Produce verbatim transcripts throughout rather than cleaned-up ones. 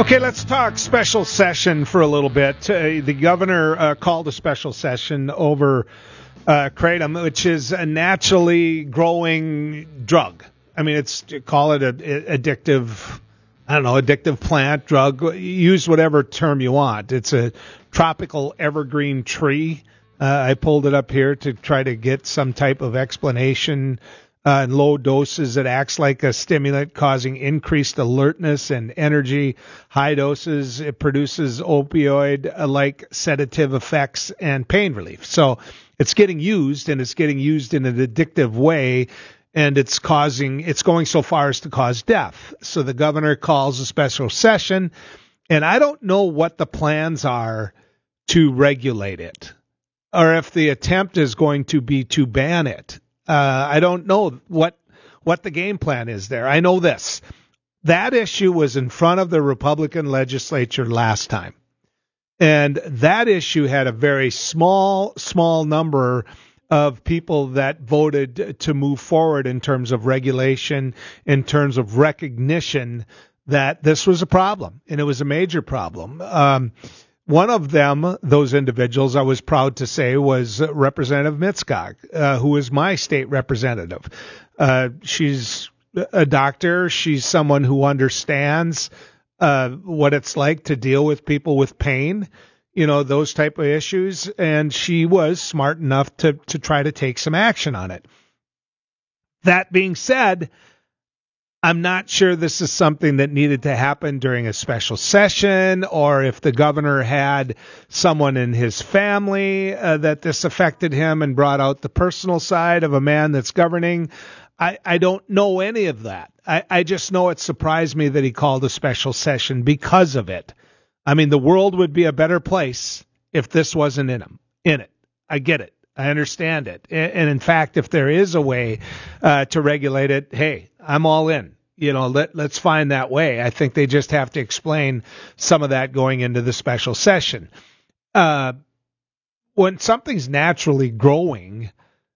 Okay, let's talk special session for a little bit. Uh, the governor uh, called a special session over uh, kratom, which is a naturally growing drug. I mean, it's call it an addictive, I don't know, addictive plant, drug. Use whatever term you want. It's a tropical evergreen tree. Uh, I pulled it up here to try to get some type of explanation. Uh, in low doses, it acts like a stimulant, causing increased alertness and energy. High doses, it produces opioid-like sedative effects and pain relief. So it's getting used, and it's getting used in an addictive way, and it's causing, it's going so far as to cause death. So the governor calls a special session, and I don't know what the plans are to regulate it, or if the attempt is going to be to ban it. Uh, I don't know what what the game plan is there. I know this. That issue was in front of the Republican legislature last time. And that issue had a very small, small number of people that voted to move forward in terms of regulation, in terms of recognition that this was a problem, and it was a major problem. Um One of them, those individuals, I was proud to say, was Representative Mitskog, uh, who is my state representative. Uh, she's a doctor. She's someone who understands uh, what it's like to deal with people with pain, you know, those type of issues. And she was smart enough to to try to take some action on it. That being said, I'm not sure this is something that needed to happen during a special session, or if the governor had someone in his family uh, that this affected him and brought out the personal side of a man that's governing. I, I don't know any of that. I, I just know it surprised me that he called a special session because of it. I mean, the world would be a better place if this wasn't in him, in it. I get it. I understand it. And in fact, if there is a way uh, to regulate it, hey, I'm all in. You know, let, let's find that way. I think they just have to explain some of that going into the special session. Uh, when something's naturally growing,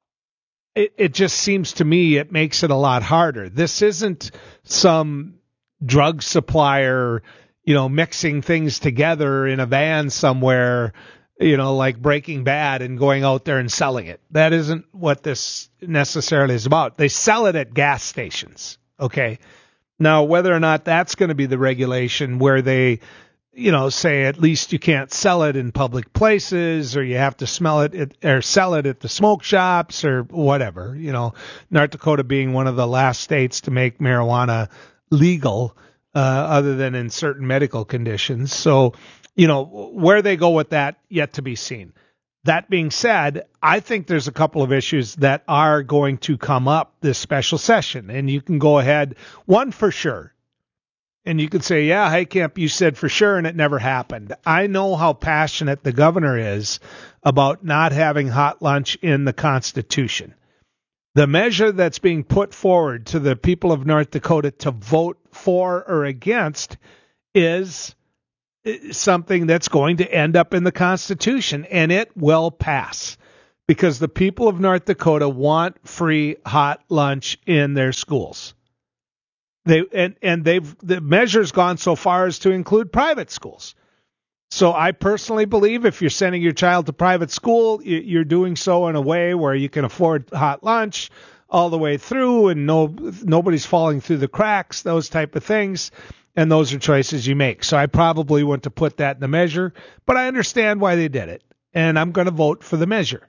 it, it just seems to me it makes it a lot harder. This isn't some drug supplier, you know, mixing things together in a van somewhere, you know, like Breaking Bad and going out there and selling it. That isn't what this necessarily is about. They sell it at gas stations. Okay. Now, whether or not that's going to be the regulation where they, you know, say at least you can't sell it in public places, or you have to smell it at, or sell it at the smoke shops or whatever, you know, North Dakota being one of the last states to make marijuana legal, uh, other than in certain medical conditions. So, you know, where they go with that, yet to be seen. That being said, I think there's a couple of issues that are going to come up this special session, and you can go ahead, one for sure. And you could say, yeah, Heitkamp, you said for sure, and it never happened. I know how passionate the governor is about not having hot lunch in the Constitution. The measure that's being put forward to the people of North Dakota to vote for or against is something that's going to end up in the Constitution, and it will pass because the people of North Dakota want free hot lunch in their schools. They and, and they've the measure's gone so far as to include private schools. So I personally believe if you're sending your child to private school, you're doing so in a way where you can afford hot lunch all the way through, and no nobody's falling through the cracks, those type of things. And those are choices you make. So I probably want to put that in the measure, but I understand why they did it. And I'm going to vote for the measure.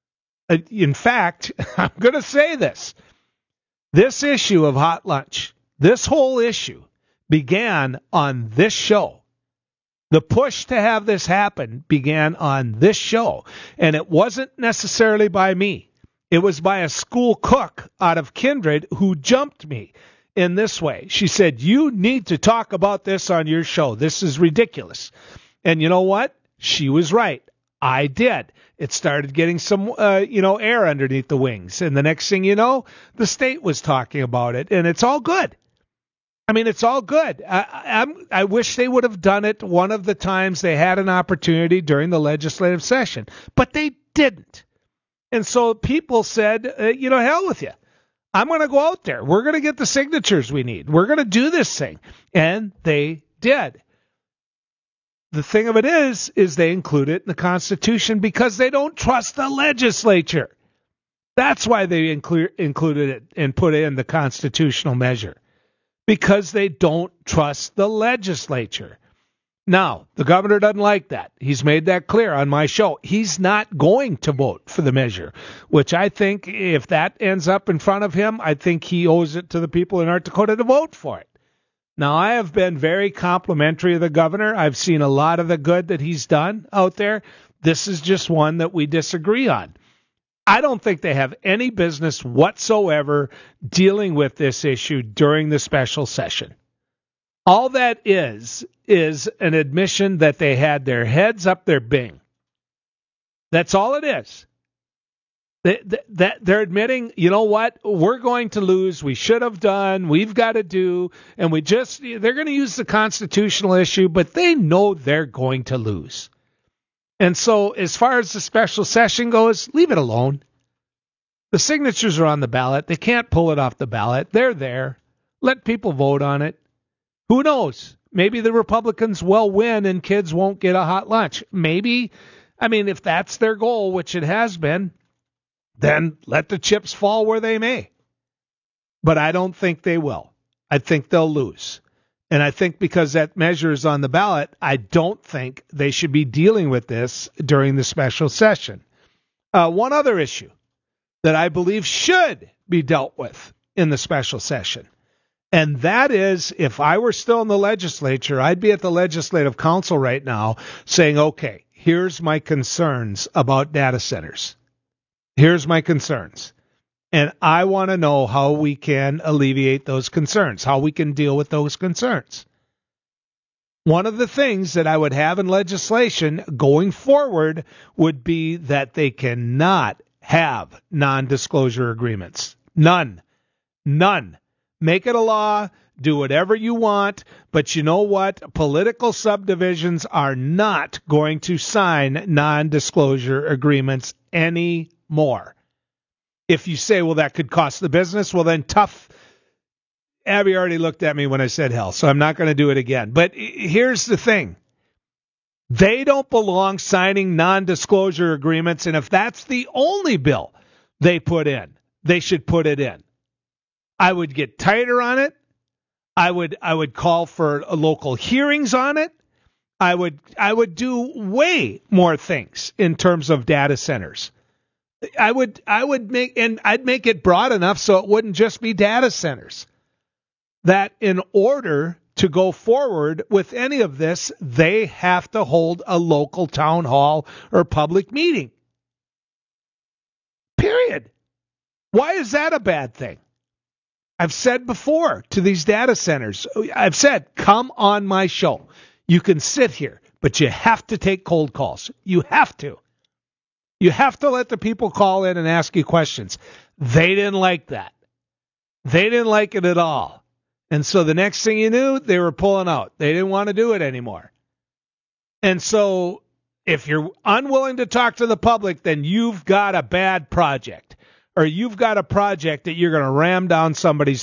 In fact, I'm going to say this. This issue of hot lunch, this whole issue began on this show. The push to have this happen began on this show. And it wasn't necessarily by me. It was by a school cook out of Kindred who jumped me in this way. She said, you need to talk about this on your show. This is ridiculous. And you know what? She was right. I did. It started getting some, uh, you know, air underneath the wings. And the next thing you know, the state was talking about it. And it's all good. I mean, it's all good. I, I'm, I wish they would have done it one of the times they had an opportunity during the legislative session. But they didn't. And so people said, uh, you know, hell with you. I'm going to go out there. We're going to get the signatures we need. We're going to do this thing. And they did. the thing of it is, is they include it in the Constitution because they don't trust the legislature. That's why they inclu- included it and put it in the constitutional measure, because they don't trust the legislature. Now, the governor doesn't like that. He's made that clear on my show. He's not going to vote for the measure, which I think if that ends up in front of him, I think he owes it to the people in North Dakota to vote for it. Now, I have been very complimentary of the governor. I've seen a lot of the good that he's done out there. This is just one that we disagree on. I don't think they have any business whatsoever dealing with this issue during the special session. All that is, is an admission that they had their heads up their bing. That's all it is. They, that they're admitting, you know what, we're going to lose, we should have done, we've got to do, and we just, they're going to use the constitutional issue, but they know they're going to lose. And so as far as the special session goes, leave it alone. The signatures are on the ballot. They can't pull it off the ballot. They're there. Let people vote on it. Who knows? Maybe the Republicans will win and kids won't get a hot lunch. Maybe. I mean, if that's their goal, which it has been, then let the chips fall where they may. But I don't think they will. I think they'll lose. And I think because that measure is on the ballot, I don't think they should be dealing with this during the special session. Uh, one other issue that I believe should be dealt with in the special session, and that is, if I were still in the legislature, I'd be at the Legislative Council right now saying, okay, here's my concerns about data centers. Here's my concerns. And I want to know how we can alleviate those concerns, how we can deal with those concerns. One of the things that I would have in legislation going forward would be that they cannot have non-disclosure agreements. None. None. Make it a law. Do whatever you want. But you know what? Political subdivisions are not going to sign non-disclosure agreements anymore. If you say, well, that could cost the business, well, then tough. Abby already looked at me when I said hell, so I'm not going to do it again. But here's the thing. They don't belong signing non-disclosure agreements, and if that's the only bill they put in, they should put it in. I would get tighter on it. I would I would call for local hearings on it. I would I would do way more things in terms of data centers. I would I would make and I'd make it broad enough so it wouldn't just be data centers. That in order to go forward with any of this, they have to hold a local town hall or public meeting. Period. Why is that a bad thing? I've said before to these data centers, I've said, come on my show. You can sit here, but you have to take cold calls. You have to. You have to let the people call in and ask you questions. They didn't like that. They didn't like it at all. And so the next thing you knew, they were pulling out. They didn't want to do it anymore. And so if you're unwilling to talk to the public, then you've got a bad project, or you've got a project that you're going to ram down somebody's